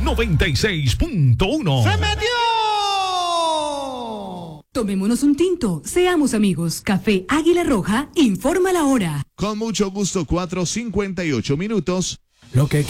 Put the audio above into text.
96.1. ¡Se metió! Tomémonos un tinto, seamos amigos. Café Águila Roja informa la hora. Con mucho gusto, 4:58. Lo que